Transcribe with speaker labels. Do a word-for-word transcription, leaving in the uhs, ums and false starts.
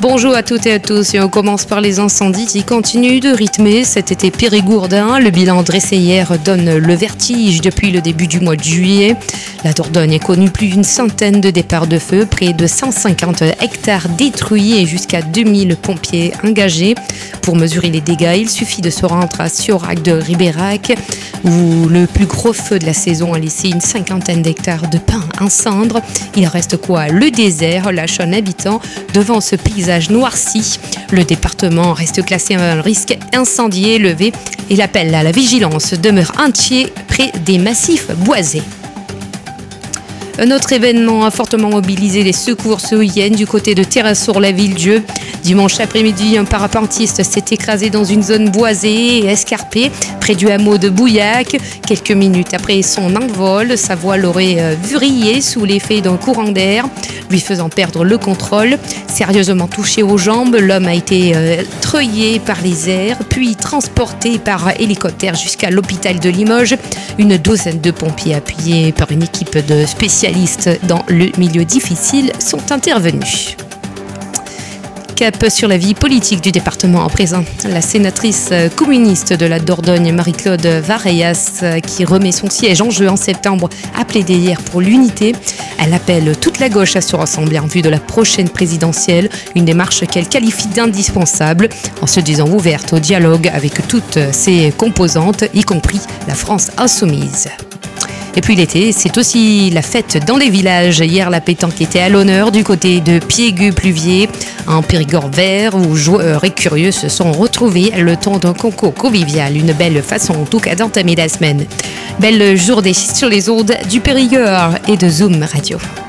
Speaker 1: Bonjour à toutes et à tous, et on commence par les incendies qui continuent de rythmer cet été périgourdin. Le bilan dressé hier donne le vertige depuis le début du mois de juillet. La Dordogne a connu plus d'une centaine de départs de feu, près de cent cinquante hectares détruits et jusqu'à deux mille pompiers engagés. Pour mesurer les dégâts, il suffit de se rendre à Siorac de Ribérac, où le plus gros feu de la saison a laissé une cinquantaine d'hectares de pins en cendres. Il reste quoi? Le désert, lâche un habitant devant ce paysage noirci. Le département reste classé à un risque incendie élevé et l'appel à la vigilance demeure entier près des massifs boisés. Un autre événement a fortement mobilisé les secours ce week-end du côté de Terrassour-la-Ville-Dieu. Dimanche après-midi, un parapentiste s'est écrasé dans une zone boisée et escarpée près du hameau de Bouillac. Quelques minutes après son envol, sa voile aurait vrillé sous l'effet d'un courant d'air, lui faisant perdre le contrôle. Sérieusement touché aux jambes, l'homme a été euh, treuillé par les airs, puis transporté par hélicoptère jusqu'à l'hôpital de Limoges. Une douzaine de pompiers appuyés par une équipe de spécialistes dans le milieu difficile sont intervenus. Cap sur la vie politique du département en présent. La sénatrice communiste de la Dordogne, Marie-Claude Vareillas, qui remet son siège en jeu en septembre, a plaidé hier pour l'unité. Elle appelle toute la gauche à se rassembler en vue de la prochaine présidentielle, une démarche qu'elle qualifie d'indispensable, en se disant ouverte au dialogue avec toutes ses composantes, y compris la France insoumise. Et puis l'été, c'est aussi la fête dans les villages. Hier, la pétanque était à l'honneur du côté de Piégu-Pluviers, en Périgord vert, où joueurs et curieux se sont retrouvés le temps d'un concours convivial. Une belle façon, en tout cas, d'entamer la semaine. Belle journée sur les ondes du Périgord et de Zoom Radio.